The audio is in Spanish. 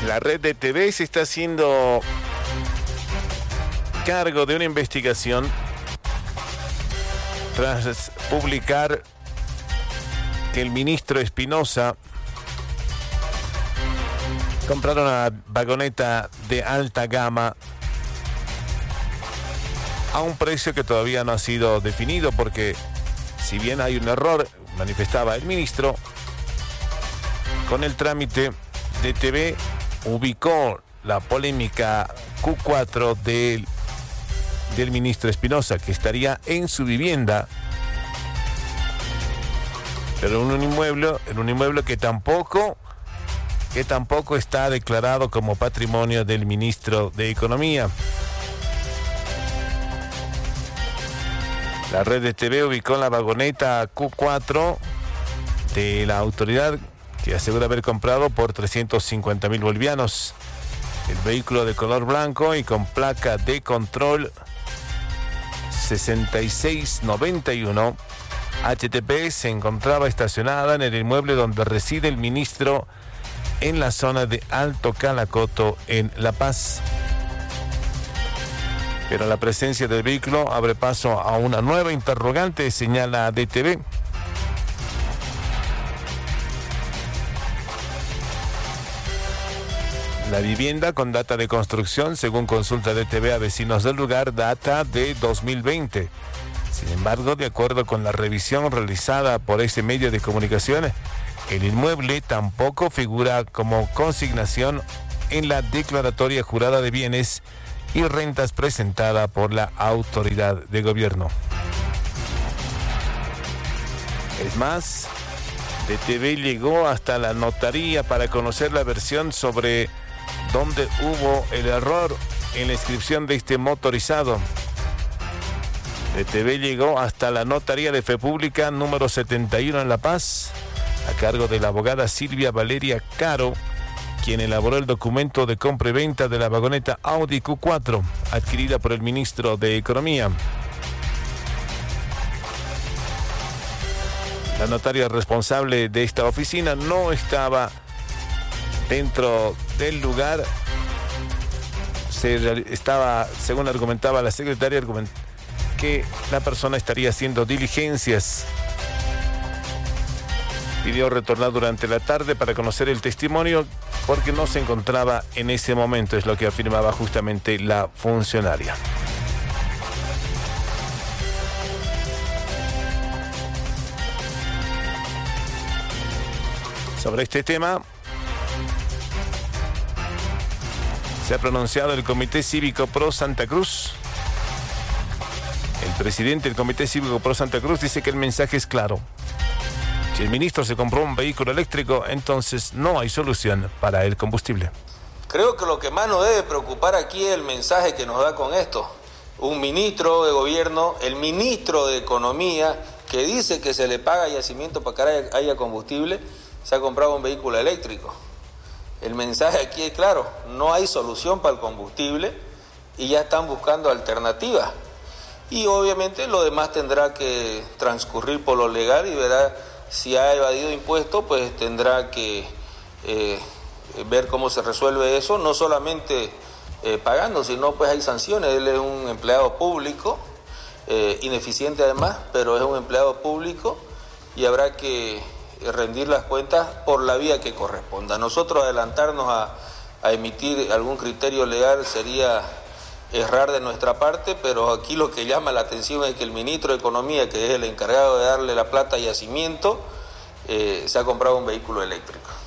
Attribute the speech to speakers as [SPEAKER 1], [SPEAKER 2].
[SPEAKER 1] La red de TV se está haciendo cargo de una investigación tras publicar que el ministro Espinosa compraron una vagoneta de alta gama a un precio que todavía no ha sido definido, porque si bien hay un error, manifestaba el ministro, con el trámite de TV ubicó la polémica Q4 del ministro Espinosa, que estaría en su vivienda, pero en un inmueble que tampoco está declarado como patrimonio del ministro de Economía. La red de TV ubicó la vagoneta Q4 de la autoridad, que asegura haber comprado por 350.000 bolivianos. El vehículo de color blanco y con placa de control 6691 HTP se encontraba estacionada en el inmueble donde reside el ministro en la zona de Alto Calacoto, en La Paz. Pero la presencia del vehículo abre paso a una nueva interrogante, señala DTV. La vivienda, con data de construcción, según consulta DTV a vecinos del lugar, data de 2020. Sin embargo, de acuerdo con la revisión realizada por ese medio de comunicación, el inmueble tampoco figura como consignación en la declaratoria jurada de bienes y rentas presentada por la autoridad de gobierno. Es más, DTV llegó hasta la notaría para conocer la versión sobre dónde hubo el error en la inscripción de este motorizado. DTV llegó hasta la notaría de Fe Pública número 71 en La Paz, a cargo de la abogada Silvia Valeria Caro, quien elaboró el documento de compra y venta de la vagoneta Audi Q4, adquirida por el ministro de Economía. La notaria responsable de esta oficina no estaba dentro del lugar. Según argumentaba la secretaria, que la persona estaría haciendo diligencias. Pidió retornar durante la tarde para conocer el testimonio porque no se encontraba en ese momento, es lo que afirmaba justamente la funcionaria. Sobre este tema se ha pronunciado el Comité Cívico Pro Santa Cruz. El presidente del Comité Cívico Pro Santa Cruz dice que el mensaje es claro. Si el ministro se compró un vehículo eléctrico, entonces no hay solución para el combustible.
[SPEAKER 2] Creo que lo que más nos debe preocupar aquí es el mensaje que nos da con esto. Un ministro de gobierno, el ministro de Economía, que dice que se le paga yacimiento para que haya combustible, se ha comprado un vehículo eléctrico. El mensaje aquí es claro, no hay solución para el combustible y ya están buscando alternativas. Y obviamente lo demás tendrá que transcurrir por lo legal y verá. Si ha evadido impuestos, pues tendrá que ver cómo se resuelve eso, no solamente pagando, sino pues hay sanciones. Él es un empleado público, ineficiente además, pero es un empleado público y habrá que rendir las cuentas por la vía que corresponda. Nosotros adelantarnos a emitir algún criterio legal sería errar de nuestra parte, pero aquí lo que llama la atención es que el ministro de Economía, que es el encargado de darle la plata a yacimiento, se ha comprado un vehículo eléctrico.